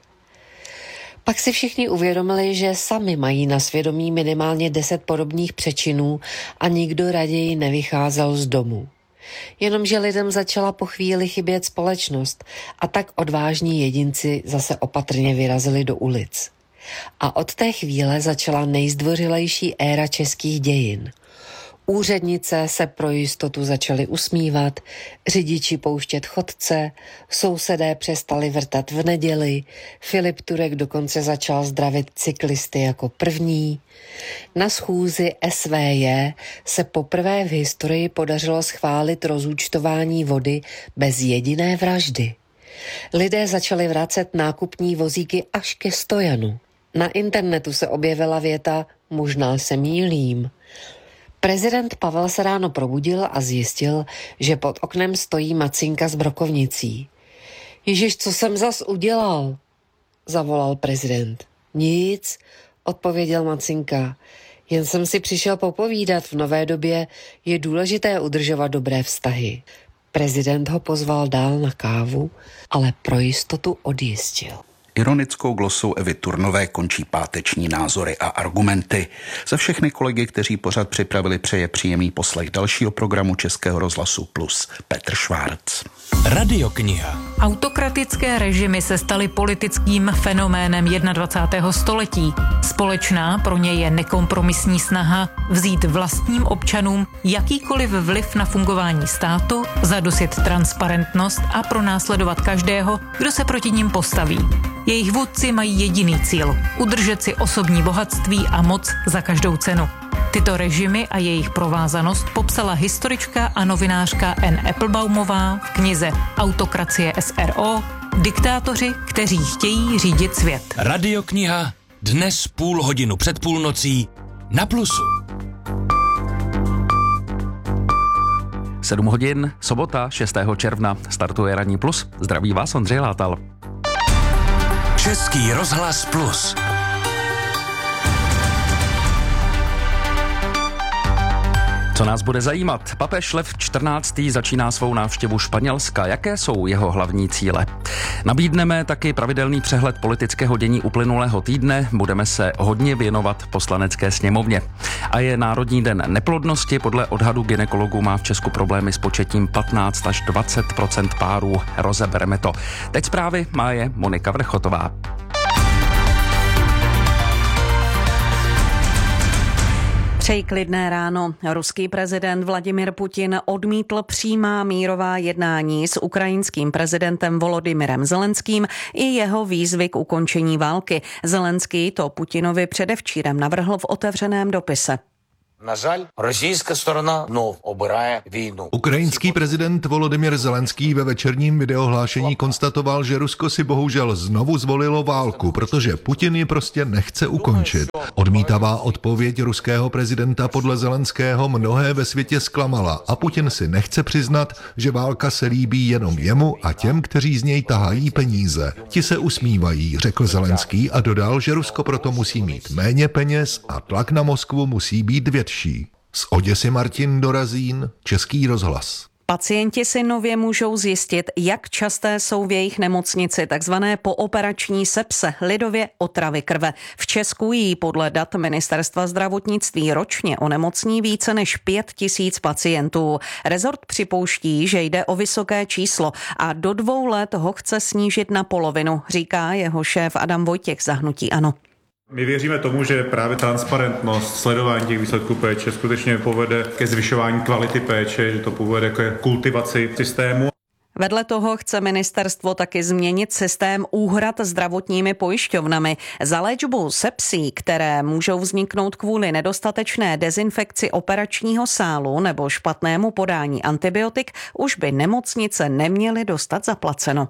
Pak si všichni uvědomili, že sami mají na svědomí minimálně 10 podobných přečinů a nikdo raději nevycházel z domu. Jenomže lidem začala po chvíli chybět společnost a tak odvážní jedinci zase opatrně vyrazili do ulic. A od té chvíle začala nejzdvořilejší éra českých dějin. Úřednice se pro jistotu začaly usmívat, řidiči pouštět chodce, sousedé přestali vrtat v neděli, Filip Turek dokonce začal zdravit cyklisty jako první. Na schůzi SVJ se poprvé v historii podařilo schválit rozúčtování vody bez jediné vraždy. Lidé začali vracet nákupní vozíky až ke stojanu. Na internetu se objevila věta "možná se mýlím". Prezident Pavel se ráno probudil a zjistil, že pod oknem stojí Macinka s brokovnicí. Ježiš, co jsem zas udělal? Zavolal prezident. Nic, odpověděl Macinka. Jen jsem si přišel popovídat, v nové době je důležité udržovat dobré vztahy. Prezident ho pozval dál na kávu, ale pro jistotu odjistil. Ironickou glosou Evy Turnové končí páteční názory a argumenty. Za všechny kolegy, kteří pořad připravili, přeje příjemný poslech dalšího programu Českého rozhlasu Plus Petr Švárc. Radiokniha. Autokratické režimy se staly politickým fenoménem 21. století. Společná pro ně je nekompromisní snaha vzít vlastním občanům jakýkoliv vliv na fungování státu, zadusit transparentnost a pronásledovat každého, kdo se proti nim postaví. Jejich vůdci mají jediný cíl – udržet si osobní bohatství a moc za každou cenu. Tyto režimy a jejich provázanost popsala historička a novinářka Anne Applebaumová v knize Autokracie SRO, diktátoři, kteří chtějí řídit svět. Radiokniha dnes 0,5 před půlnocí na Plusu. 7 hodin, sobota 6. června, startuje Ranní Plus. Zdraví vás Ondřej Látal. Český rozhlas Plus. Co nás bude zajímat? Papež Lev XIV. Začíná svou návštěvu Španělska. Jaké jsou jeho hlavní cíle? Nabídneme taky pravidelný přehled politického dění uplynulého týdne. Budeme se hodně věnovat Poslanecké sněmovně. A je Národní den neplodnosti. Podle odhadu gynekologů má v Česku problémy s početím 15 až 20% párů. Rozebereme to. Teď zprávy má je Monika Vrchotová. Přeji klidné ráno. Ruský prezident Vladimir Putin odmítl přímá mírová jednání s ukrajinským prezidentem Volodymyrem Zelenským i jeho výzvy k ukončení války. Zelenský to Putinovi předevčírem navrhl v otevřeném dopise. Ukrajinský prezident Volodymyr Zelenský ve večerním videohlášení konstatoval, že Rusko si bohužel znovu zvolilo válku, protože Putin ji prostě nechce ukončit. Odmítavá odpověď ruského prezidenta podle Zelenského mnohé ve světě zklamala a Putin si nechce přiznat, že válka se líbí jenom jemu a těm, kteří z něj tahají peníze. Ti se usmívají, řekl Zelenský a dodal, že Rusko proto musí mít méně peněz a tlak na Moskvu musí být větší. Z Oděsy Martin Dorazín, Český rozhlas. Pacienti si nově můžou zjistit, jak časté jsou v jejich nemocnici takzvané pooperační sepse, lidově otravy krve. V Česku jí podle dat Ministerstva zdravotnictví ročně onemocní více než 5 000 pacientů. Rezort připouští, že jde o vysoké číslo a do 2 let ho chce snížit na polovinu, říká jeho šéf Adam Vojtěch za hnutí ANO. My věříme tomu, že právě transparentnost, sledování těch výsledků péče skutečně povede ke zvyšování kvality péče, že to povede ke kultivaci systému. Vedle toho chce ministerstvo taky změnit systém úhrad zdravotními pojišťovnami. Za léčbu sepsí, které můžou vzniknout kvůli nedostatečné dezinfekci operačního sálu nebo špatnému podání antibiotik, už by nemocnice neměly dostat zaplaceno.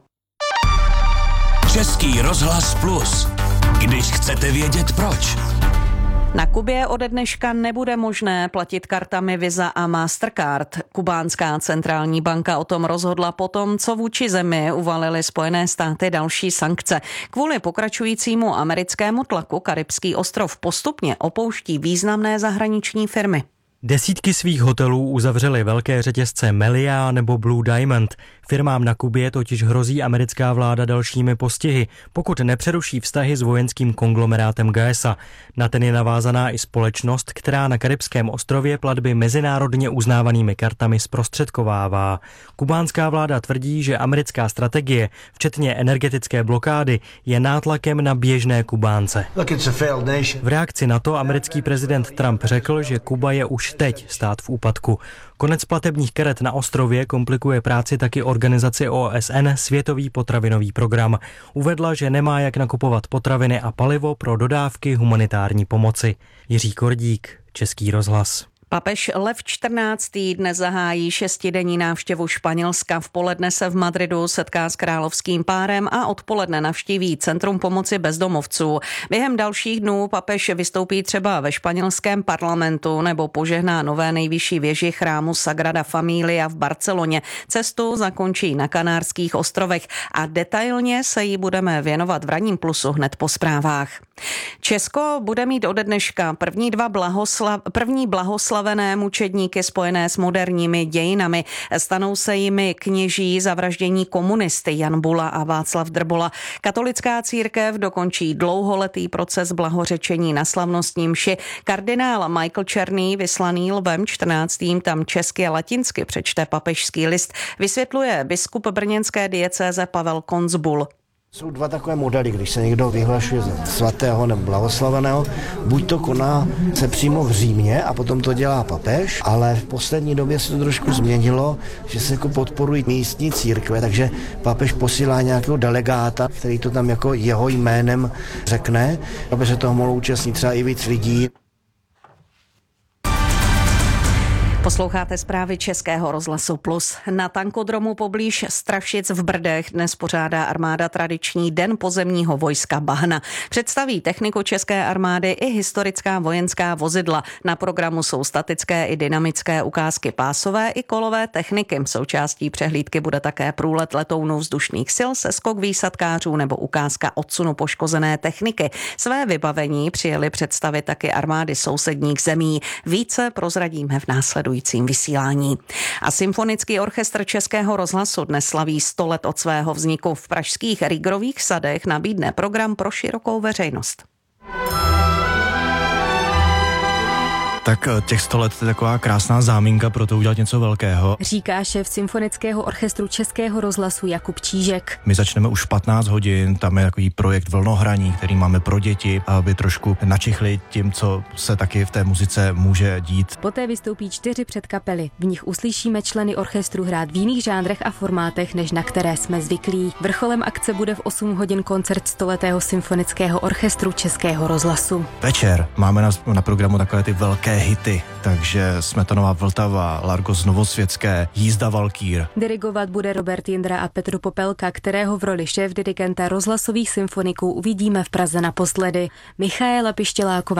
Český rozhlas Plus. Když chcete vědět proč. Na Kubě ode dneška nebude možné platit kartami Visa a Mastercard. Kubánská centrální banka o tom rozhodla potom, co vůči zemi uvalily Spojené státy další sankce. Kvůli pokračujícímu americkému tlaku karibský ostrov postupně opouští významné zahraniční firmy. Desítky svých hotelů uzavřely velké řetězce Melia nebo Blue Diamond. Firmám na Kubě totiž hrozí americká vláda dalšími postihy, pokud nepřeruší vztahy s vojenským konglomerátem GAESA. Na ten je navázaná i společnost, která na karibském ostrově platby mezinárodně uznávanými kartami zprostředkovává. Kubánská vláda tvrdí, že americká strategie, včetně energetické blokády, je nátlakem na běžné Kubánce. V reakci na to americký prezident Trump řekl, že Kuba je už teď stát v úpadku. Konec platebních karet na ostrově komplikuje práci taky organizaci OSN Světový potravinový program. Uvedla, že nemá jak nakupovat potraviny a palivo pro dodávky humanitární pomoci. Jiří Kordík, Český rozhlas. Papež Lev XIV. Dnes zahájí 6denní návštěvu Španělska. V poledne se v Madridu setká s královským párem a odpoledne navštíví Centrum pomoci bezdomovců. Během dalších dnů papež vystoupí třeba ve španělském parlamentu nebo požehná nové nejvyšší věži chrámu Sagrada Familia v Barceloně. Cestu zakončí na Kanárských ostrovech a detailně se jí budeme věnovat v Ranním Plusu hned po zprávách. Česko bude mít ode dneška první blahoslavené mučedníky spojené s moderními dějinami. Stanou se jimi kněží zavraždění komunisty Jan Bula a Václav Drbola. Katolická církev dokončí dlouholetý proces blahořečení na slavnostní mši. Kardinál Michael Černý, vyslaný Lvem XIV. Tam česky a latinsky přečte papežský list, vysvětluje biskup brněnské diecéze Pavel Konzbul. Jsou dva takové modely, když se někdo vyhlašuje za svatého nebo blahoslaveného, buď to koná se přímo v Římě a potom to dělá papež, ale v poslední době se to trošku změnilo, že se jako podporují místní církve, takže papež posílá nějakého delegáta, který to tam jako jeho jménem řekne, aby se toho mohlo účastnit třeba i víc lidí. Posloucháte zprávy Českého rozhlasu Plus. Na tankodromu poblíž Strašic v Brdech dnes pořádá armáda tradiční den pozemního vojska Bahna. Představí techniku české armády i historická vojenská vozidla. Na programu jsou statické i dynamické ukázky pásové i kolové techniky. Součástí přehlídky bude také průlet letounů vzdušných sil, seskok výsadkářů nebo ukázka odsunu poškozené techniky. Své vybavení přijeli představit taky armády sousedních zemí. Více prozradíme v následujícím vysílání. A Symfonický orchestr Českého rozhlasu dnes slaví 100 let od svého vzniku. V pražských Rigrových sadech nabídne program pro širokou veřejnost. Tak těch 100 let je taková krásná záminka pro to udělat něco velkého. Říká šéf Symfonického orchestru Českého rozhlasu Jakub Čížek. My začneme už v 15 hodin, tam je takový projekt Vlnohraní, který máme pro děti, aby trošku načichli tím, co se taky v té muzice může dít. Poté vystoupí 4 předkapely. V nich uslyšíme členy orchestru hrát v jiných žánrech a formátech, než na které jsme zvyklí. Vrcholem akce bude v 8 hodin koncert 100letého Symfonického orchestru Českého rozhlasu. Večer máme na programu takové ty velké hity, takže Smetanová Vltava, Largo z Novosvětské, Jízda Valkýr. Dirigovat bude Robert Jindra a Petr Popelka, kterého v roli šéfdirigenta rozhlasových symfoniků uvidíme v Praze naposledy. Michaela Pištěláková